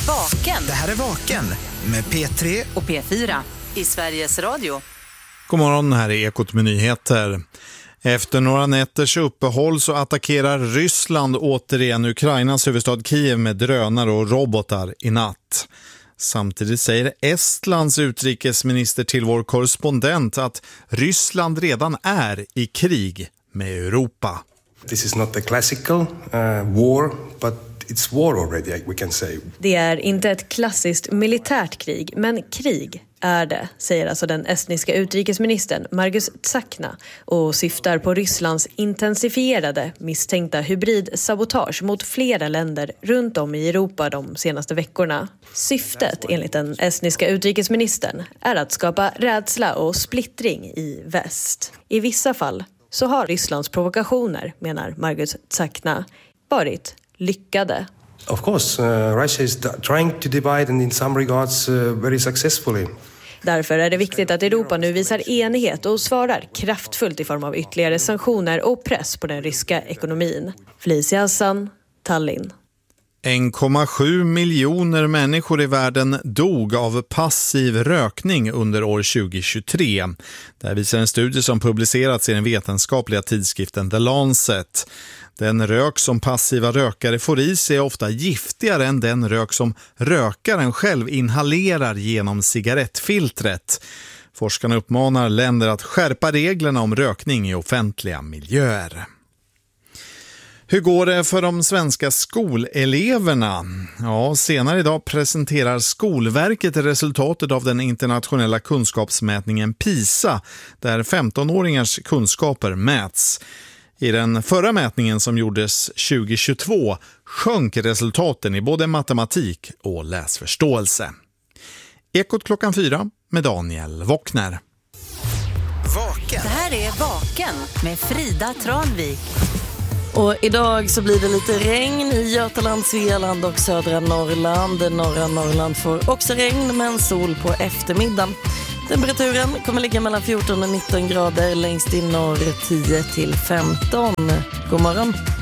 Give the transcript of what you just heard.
Vaken. Det här är Vaken med P3 och P4 i Sveriges Radio. God morgon, här är Ekot med nyheter. Efter några nätters uppehåll så attackerar Ryssland återigen Ukrainas huvudstad Kiev med drönare och robotar i natt. Samtidigt säger Estlands utrikesminister till vår korrespondent att Ryssland redan är i krig med Europa. This is not a classical war, but it's war already, we can say. Det är inte ett klassiskt militärt krig, men krig är det, säger alltså den estniska utrikesministern Margus Tsakna och syftar på Rysslands intensifierade misstänkta hybridsabotage mot flera länder runt om i Europa de senaste veckorna. Syftet, enligt den estniska utrikesministern, är att skapa rädsla och splittring i väst. I vissa fall så har Rysslands provokationer, menar Margus Tsakna, varit lyckade. Of course, Russia is trying to divide and in some regards very successfully. Därför är det viktigt att Europa nu visar enighet och svarar kraftfullt i form av ytterligare sanktioner och press på den ryska ekonomin. Felicia Hassan, Tallinn. 1,7 miljoner människor i världen dog av passiv rökning under år 2023. Det här visar en studie som publicerats i den vetenskapliga tidskriften The Lancet. Den rök som passiva rökare får i sig är ofta giftigare än den rök som rökaren själv inhalerar genom cigarettfiltret. Forskarna uppmanar länder att skärpa reglerna om rökning i offentliga miljöer. Hur går det för de svenska skoleleverna? Ja, senare idag presenterar Skolverket resultatet av den internationella kunskapsmätningen PISA, där 15-åringars kunskaper mäts. I den förra mätningen som gjordes 2022 sjönk resultaten i både matematik och läsförståelse. Ekot klockan 4 med Daniel Wockner. Vaken. Det här är Vaken med Frida Tranvik. Och idag så blir det lite regn i Götaland, Svealand och södra Norrland. Norra Norrland får också regn men sol på eftermiddagen. Temperaturen kommer ligga mellan 14 och 19 grader, längst i norr 10 till 15. God morgon.